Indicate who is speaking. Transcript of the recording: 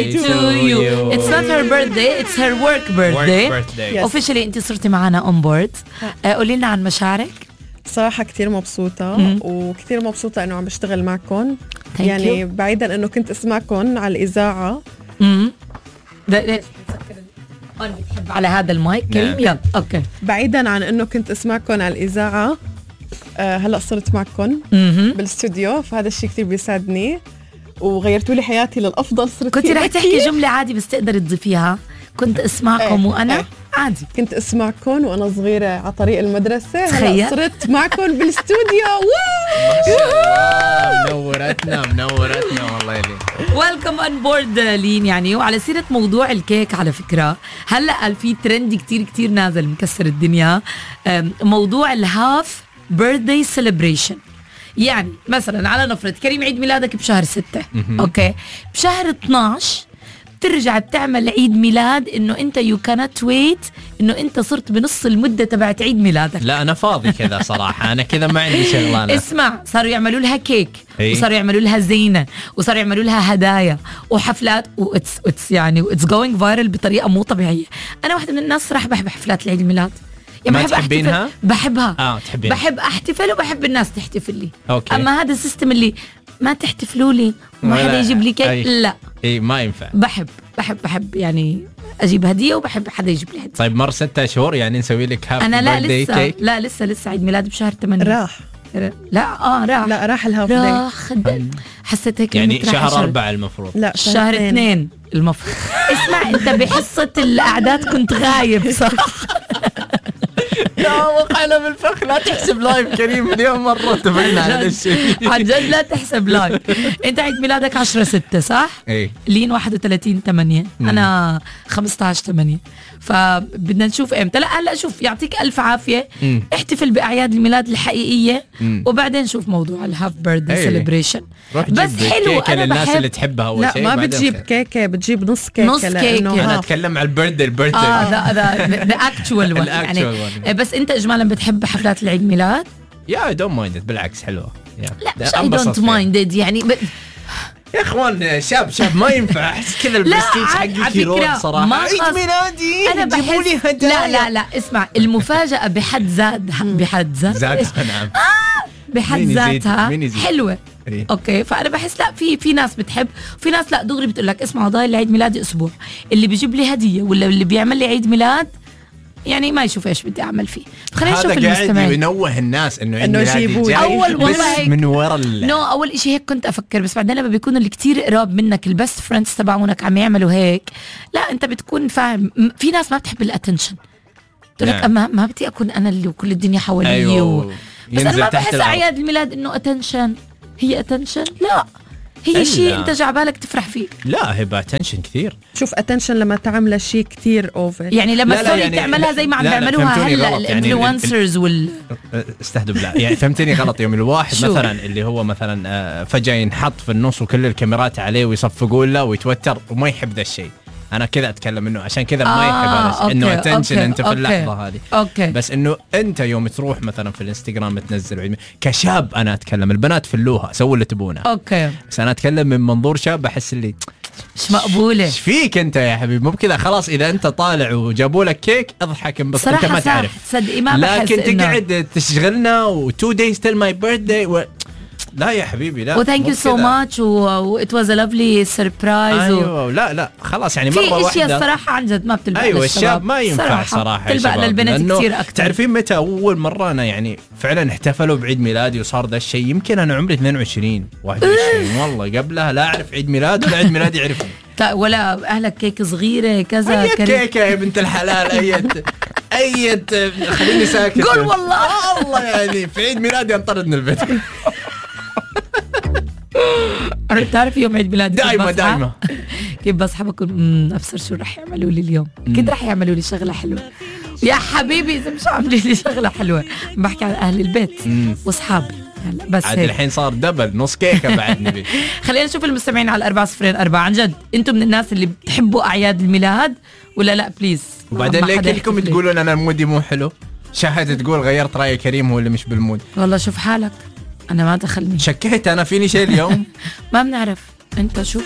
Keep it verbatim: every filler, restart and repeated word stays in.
Speaker 1: to you. It's not her birthday, it's her work birthday.
Speaker 2: Work birthday.
Speaker 3: Yes.
Speaker 1: Officially انت صرتي معنا on board. آه، قولي لنا عن مشاعرك.
Speaker 3: صراحة كتير مبسوطة
Speaker 1: مم.
Speaker 3: وكتير مبسوطة إنه عم بشتغل معكم.
Speaker 1: Thank
Speaker 3: يعني
Speaker 1: you.
Speaker 3: بعيدا إنه كنت أسمعكم على الإذاعة.
Speaker 1: امم ده ليش انا بحب على هذا المايك كريم.
Speaker 2: نعم.
Speaker 1: يلا اوكي.
Speaker 3: بعيدا عن إنه كنت أسمعكم على الإذاعة، آه هلأ صرت معكم
Speaker 1: اها
Speaker 3: بالاستوديو، فهذا الشيء كتير بيسعدني وغيرتوا لي حياتي للأفضل. صرت
Speaker 1: كنت
Speaker 3: فيها
Speaker 1: رح
Speaker 3: أحكي.
Speaker 1: تحكي جملة عادي بس تقدري تضيفيها. كنت اسمعكم
Speaker 3: إيه،
Speaker 1: وانا
Speaker 3: إيه.
Speaker 1: عادي.
Speaker 3: كنت أسمعكم وأنا صغيرة على طريق المدرسة،
Speaker 1: تخيل.
Speaker 3: هلأ صرت معكم بالاستوديو.
Speaker 2: منورتنا منورتنا والله لي.
Speaker 1: ويلكم اون بورد لين. يعني وعلى سيرة موضوع الكيك على فكرة، هلا قال في ترند كتير كتير نازل مكسر الدنيا، أم، موضوع الهاف بيرثداي سيلبريشن. يعني مثلا على نفرض كريم عيد ميلادك بشهر ستة، اوكي، بشهر اثناشر بترجع بتعمل عيد ميلاد انه انت يو كانت ويت انه انت صرت بنص المده تبعت عيد ميلادك.
Speaker 2: لا انا فاضي كذا صراحه، انا كذا ما عندي شغلانه.
Speaker 1: اسمع، صاروا يعملوا لها كيك،
Speaker 2: إيه؟
Speaker 1: وصاروا يعملوا لها زينه، وصاروا يعملوا لها هدايا وحفلات، واتس اتس يعني اتس جوينج فايرل بطريقه مو طبيعيه. انا واحده من الناس صراحه بحب حفلات العيد الميلاد. يعني
Speaker 2: ما
Speaker 1: بحب
Speaker 2: تحبينها؟
Speaker 1: أحتفل. بحبها.
Speaker 2: اه تحبينها.
Speaker 1: بحب احتفل وبحب الناس تحتفل لي.
Speaker 2: أوكي.
Speaker 1: اما هذا السيستم اللي ما تحتفلوا لي وما
Speaker 2: ولا-
Speaker 1: حدا يجيب لي كيك،
Speaker 2: أي.
Speaker 1: لا
Speaker 2: اي ما ينفع.
Speaker 1: بحب بحب بحب يعني اجيب هديه وبحب حدا يجيب لي هديه.
Speaker 2: طيب مر ستة شهور يعني نسوي لك هاف
Speaker 1: انا لا
Speaker 2: بيرثداي
Speaker 1: لسه
Speaker 2: كيك.
Speaker 1: لا لسه لسه عيد ميلاد بشهر ثمانية.
Speaker 3: راح
Speaker 1: لا اه راح
Speaker 3: لا راح الهاف داي.
Speaker 1: راح خد- حسيت هيك
Speaker 2: يعني
Speaker 1: إنه راح
Speaker 2: شهر
Speaker 1: شهر-
Speaker 2: أربعة المفروض.
Speaker 3: لا
Speaker 1: شهر اثنين المفروض. اسمع انت بحصة الاعداد كنت غايب صح؟
Speaker 2: لا وقعنا بالفخ، لا تحسب لايف كريم مليون مرة اتفقنا على هذا الشيء.
Speaker 1: عن جد لا تحسب لايف. انت عيد ميلادك عشرة ستة صح؟
Speaker 2: ايه
Speaker 1: لين واحد وثلاثين ثمانية، انا خمسة عشر ثمانية، فبدنا نشوف امتى. لا هلا شوف يعطيك الف عافيه،
Speaker 2: مم.
Speaker 1: احتفل باعياد الميلاد الحقيقيه
Speaker 2: مم.
Speaker 1: وبعدين شوف موضوع الهاف بيرثداي
Speaker 2: أي.
Speaker 1: سيلبريشن.
Speaker 2: روح
Speaker 1: بس
Speaker 2: جيب
Speaker 1: حلو،
Speaker 2: كيكة
Speaker 1: انا
Speaker 2: للناس
Speaker 1: بحب
Speaker 2: اللي تحبها اول
Speaker 3: لا
Speaker 2: شيء.
Speaker 3: ما
Speaker 2: بعدين
Speaker 3: بتجيب
Speaker 2: خير.
Speaker 3: كيكة، بتجيب نص كيكة.
Speaker 1: نص
Speaker 3: لأنه
Speaker 1: كيكة.
Speaker 2: انا
Speaker 3: هاف.
Speaker 2: اتكلم على البيرثدي البيرثدي.
Speaker 1: اه ذا ذا ذا اكتوال وان
Speaker 2: ال
Speaker 1: يعني.
Speaker 2: actual one.
Speaker 1: بس انت اجمالا بتحب حفلات العيد ميلاد؟
Speaker 2: يا دونت مايند، بالعكس حلوه.
Speaker 1: لا مش اي دونت مايند يعني ب...
Speaker 2: يا اخوان شاب شاب ما ينفع احس كذا البرستيج
Speaker 1: عاد- على
Speaker 2: حقك يروح
Speaker 1: فكرة
Speaker 2: صراحه.
Speaker 1: ما
Speaker 2: عيد
Speaker 1: خص-
Speaker 2: ميلادي
Speaker 1: انا
Speaker 2: جيبوا لي
Speaker 1: بحس
Speaker 2: هدايا.
Speaker 1: لا لا لا اسمع، المفاجأة بحد ذات بحد ذات
Speaker 2: زادها نعم.
Speaker 1: بحد
Speaker 2: مين يزيد؟
Speaker 1: ذاتها
Speaker 2: مين يزيد؟
Speaker 1: حلوة.
Speaker 2: إيه.
Speaker 1: اوكي، فانا بحس لا في في ناس بتحب وفي ناس لا دغري بتقول لك اسمع ضايل عيد ميلادي اسبوع، اللي بيجيب لي هدية ولا اللي بيعمل لي عيد ميلاد يعني ما يشوف ايش بدي اعمل فيه. خلينا نشوف
Speaker 2: هذا قاعد
Speaker 1: المستمعين.
Speaker 2: ينوه الناس انه عيد
Speaker 3: إنه
Speaker 2: ميلادي
Speaker 3: جيبوا
Speaker 2: جاي،
Speaker 3: لي.
Speaker 1: أول والله
Speaker 2: بس
Speaker 1: هيك.
Speaker 2: من ورا ال
Speaker 1: نو no, اول اشي هيك كنت افكر، بس بعدين لما بيكونوا اللي كتير قراب منك البست فريندز تبعونك عم يعملوا هيك، لا انت بتكون فاهم. م- في ناس ما بتحب الاتنشن، تقول لك
Speaker 2: نعم.
Speaker 1: اما ما بدي اكون انا اللي وكل الدنيا حوالي.
Speaker 2: أيوة.
Speaker 1: و... بس انا
Speaker 2: ينزل
Speaker 1: ما
Speaker 2: تحت
Speaker 1: بحس
Speaker 2: الأرض.
Speaker 1: اعياد الميلاد انه اتنشن. هي اتنشن لا، هي
Speaker 2: إلا.
Speaker 1: شيء انت جعبالك تفرح فيه.
Speaker 2: لا هبه تنشن كثير.
Speaker 3: شوف اتنشن لما تعمل شيء كتير اوفر.
Speaker 1: يعني لما
Speaker 2: لا، لا،
Speaker 1: ستوري
Speaker 2: يعني
Speaker 1: تعملها
Speaker 2: لا،
Speaker 1: زي ما عم
Speaker 2: لا، لا،
Speaker 1: بيعملوها
Speaker 2: فهمتوني
Speaker 1: هلا
Speaker 2: غلط. يعني ال-
Speaker 1: الانفلونسرز وال
Speaker 2: استهدوا بالله يعني فهمتني غلط. يوم الواحد
Speaker 1: شو؟
Speaker 2: مثلا اللي هو مثلا آه، فجأة ينحط في النص وكل الكاميرات عليه ويصفقوا له ويتوتر وما يحب ذا الشيء. انا كذا اتكلم انه عشان كذا ما
Speaker 1: آه،
Speaker 2: يحب هذا الشيء. انه
Speaker 1: أوكي،
Speaker 2: اتنشن
Speaker 1: أوكي،
Speaker 2: انت في
Speaker 1: أوكي.
Speaker 2: اللحظه هذه.
Speaker 1: اوكي
Speaker 2: بس انه انت يوم تروح مثلا في الانستغرام تنزل عيد ميلاد- كشاب انا اتكلم، البنات فلوها سووا اللي تبونه،
Speaker 1: اوكي
Speaker 2: بس انا اتكلم من منظور شاب احس اللي
Speaker 1: مش مقبولة
Speaker 2: ايش فيك انت يا حبيبي؟ مو بكذا خلاص. اذا انت طالع وجابوا لك كيك اضحك انبسط، انت
Speaker 1: صراحة
Speaker 2: ما
Speaker 1: صح،
Speaker 2: تعرف.
Speaker 1: تصدقي ما بحس
Speaker 2: لكن
Speaker 1: إنه-
Speaker 2: تقعد تشغلنا وتو دايز تيل ماي بيرثداي و... لا يا حبيبي لا.
Speaker 1: وثانك
Speaker 2: مو
Speaker 1: يو سو
Speaker 2: كذا.
Speaker 1: ماتش وات واز ا لافلي سربرايز.
Speaker 2: ايوه لا لا خلاص يعني
Speaker 1: في
Speaker 2: مره
Speaker 1: اشياء
Speaker 2: واحده.
Speaker 1: الصراحه عن جد ما بتلبق
Speaker 2: ايوه
Speaker 1: للشباب.
Speaker 2: الشاب ما ينفع صراحه
Speaker 1: تلبق
Speaker 2: شباب.
Speaker 1: للبنات
Speaker 2: لأنه
Speaker 1: كثير اكثر.
Speaker 2: تعرفين متى اول مره انا يعني فعلا احتفلوا بعيد ميلادي وصار ذا الشيء؟ يمكن انا عمري اثنين وعشرين واحد وعشرين والله. قبلها لا اعرف عيد ميلاد ولا عيد ميلادي يعرفني.
Speaker 1: تا- ولا اهلك كيك صغيره كذا
Speaker 2: اي
Speaker 1: كان-
Speaker 2: كيكه يا بنت الحلال. اي اي خليني ساكت.
Speaker 1: قول والله.
Speaker 2: والله يعني في عيد ميلادي انطرد من البيت.
Speaker 1: أنا بتعرف يوم عيد ميلادي كيف
Speaker 2: دايما
Speaker 1: بصحى؟
Speaker 2: دايما
Speaker 1: كيف بصحى بكون أمم، ابصر شو رح يعملوا لي اليوم. اكيد رح يعملوا لي شغله حلوه يا حبيبي. اذا مش عاملين لي شغله حلوه بحكي عن اهل البيت واصحابي هلا بس
Speaker 2: عاد
Speaker 1: هيك.
Speaker 2: الحين صار دبل نص كيكه بعد نبي.
Speaker 1: خلينا نشوف المستمعين على أربعة صفرين أربعة. عن جد انتم من الناس اللي بتحبوا اعياد الميلاد ولا لا؟ بليز.
Speaker 2: وبعدين
Speaker 1: ما
Speaker 2: ليه
Speaker 1: حدا
Speaker 2: كلكم
Speaker 1: يحتفل.
Speaker 2: تقولون انا مودي مو حلو؟ شاهد تقول غيرت راي كريم هو اللي مش بالمود.
Speaker 1: والله شوف حالك، انا ما دخلني.
Speaker 2: شكيت انا فيني شيء اليوم.
Speaker 1: ما بنعرف، انت شوف